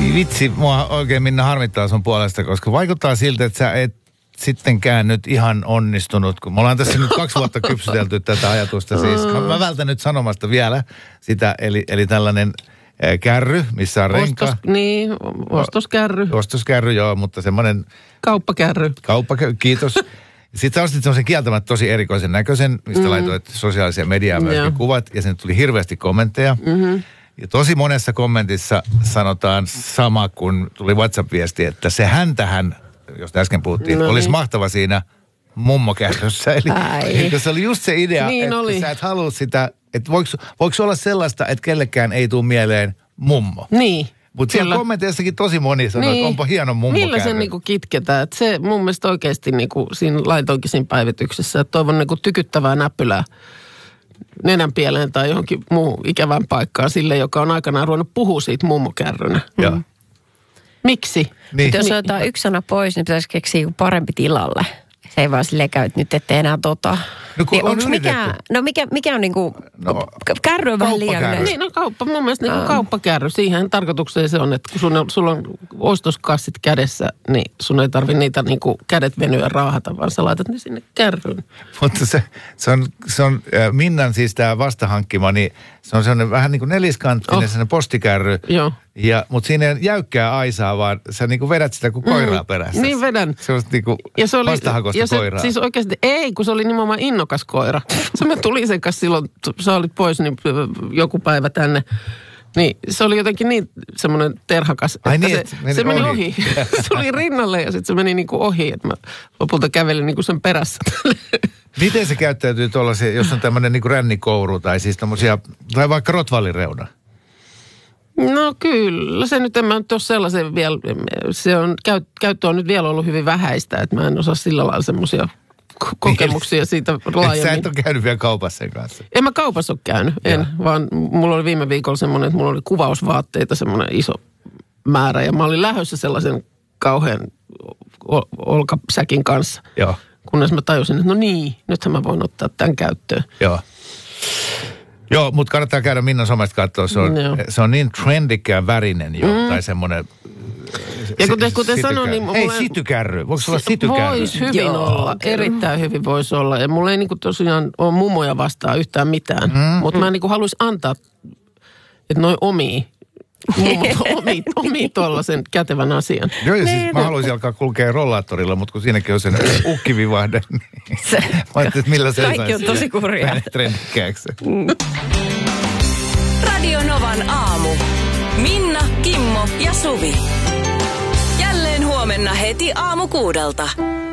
Vitsi, mua oikein Minna harmittaa sun puolesta, koska vaikuttaa siltä, että sä et sittenkään nyt ihan onnistunut, kun me ollaan tässä nyt 2 vuotta kypsytelty tätä ajatusta. Siis mä vältän nyt sanomasta vielä sitä, eli tällainen kärry, missä on renka. Ostoskärry. Ostoskärry, joo, mutta semmoinen... Kauppakärry. Kiitos. Sitten sä ostit semmoisen kieltämättä tosi erikoisen näköisen, mistä laitoit sosiaalisia mediaa myöskin kuvat, ja sen tuli hirveästi kommentteja. Ja tosi monessa kommentissa sanotaan sama, kun tuli WhatsApp-viesti, että se häntähän, josta äsken puhuttiin, olisi mahtava siinä mummokärryssä. Eli se oli just se idea, niin että oli. Sä et halua sitä, että voiko olla sellaista, että kellekään ei tule mieleen mummo. Niin. Mutta siellä kommenteissakin tosi moni sanoo, että onpa hieno mummokärry. Millä se niinku kitketään? Että se mun mielestä oikeasti niinku siinä laitoinkin siinä päivityksessä, että toivon niinku tykyttävää näppylää nenänpieleen tai johonkin muuhun ikävään paikkaan sille, joka on aikanaan ruvennut puhua siitä mummokärrynä. Miksi? Niin. Jos otetaan yksi sana pois, niin pitäisi keksiä joku parempi tilalle. Se ei vaan silleen käy, että nyt ette enää No kun on mikä on niinku, kärry on vähän liian yleensä. Niin, mun mielestä niinku kauppakärry. Siihen tarkoitukseen se on, että kun sulla on ostoskassit kädessä, niin sun ei tarvitse niitä niinku kädet venyä raahata, vaan sä laitat ne sinne kärryyn. Mutta se on Minnan siis tää vastahankkima, niin se on sellainen vähän niin kuin neliskanttinen, sellainen postikärry. Joo. Mutta siinä ei jäykkää aisaa, vaan sä niinku vedät sitä kuin koiraa perässä. Niin vedän. Se on niinku vastahakoista koiraa. Siis oikeasti ei, kun se oli nimenomaan innokas koira. Mä tulin sen kanssa silloin, sä olit pois niin joku päivä tänne. Niin se oli jotenkin niin semmoinen terhakas, että se meni ohi. Se oli rinnalle ja sitten se meni niinku ohi, että mä lopulta kävelin niinku sen perässä. Miten se käyttäytyy tuollaisia, jos on tämmöinen niinku rännikouru tai siis tommosia, tai vaikka rottweilerreuna? No kyllä, se nyt en mä nyt ole sellaisen vielä, se on, käyttö on nyt vielä ollut hyvin vähäistä, että mä en osaa sillä lailla semmoisia kokemuksia siitä laajemmin. Sä et ole käynyt vielä kaupassa sen kanssa? En mä kaupassa ole käynyt, vaan mulla oli viime viikolla semmoinen, että mulla oli kuvausvaatteita semmoinen iso määrä ja mä olin lähdössä sellaisen kauhean olkasäkin kanssa. Joo. Kunnes mä tajusin, että no niin, nythän mä voin ottaa tämän käyttöön. Joo, mutta kannattaa käydä Minnan somesta katsoa. Se on niin trendikään värinen jo, tai semmoinen... Ja kuten sanoin, niin... Ei, sitykärry. Voiko se olla sitykärry? Voisi hyvin olla. Erittäin hyvin voisi olla. Ja mulla ei niinku tosiaan ole mummoja vastaan yhtään mitään. Mutta mä niinku haluaisin antaa, että noi omii tollasen kätevän asian. Joo, ja siis mä haluaisin alkaa kulkea rollaattorilla, mutta kun siinäkin on sen ukkivivahde, niin mä ajattelin, että millä sen kaikki on tosi kurjaa. Trendikkääksi. Radio Novan aamu. Minna, Kimmo ja Suvi. Jälleen huomenna heti aamu 6:00.